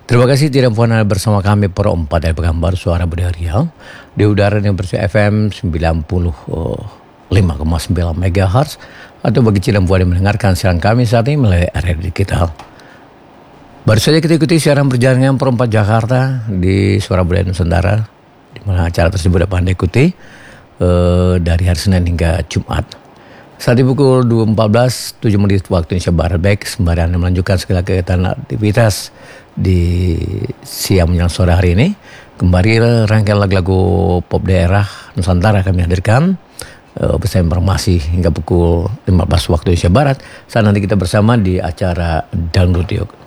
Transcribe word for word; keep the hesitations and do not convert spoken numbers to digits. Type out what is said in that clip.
Terima kasih tidak puan bersama kami Pro empat dari Pekanbaru Suara Budaya Riau di udara yang bersih F M sembilan puluh lima koma sembilan megahertz atau bagi Cilam Puan yang mendengarkan siaran kami saat ini melalui area digital. Baru saja kita ikuti siaran perjalanan Pro empat Jakarta di Suara Budaya Nusantara, di mana acara tersebut dapat Anda ikuti uh, dari hari Senin hingga Jumat. Saat di pukul dua empat belas, tujuh menit waktu Indonesia Barat, baik sembari Anda melanjutkan segala kegiatan aktivitas di siang menjelang sore hari ini. Kembali rangkaian lagu-lagu pop daerah Nusantara kami hadirkan uh, bersama informasi hingga pukul lima belas waktu Indonesia Barat. Saat nanti kita bersama di acara Dangdut Yuk.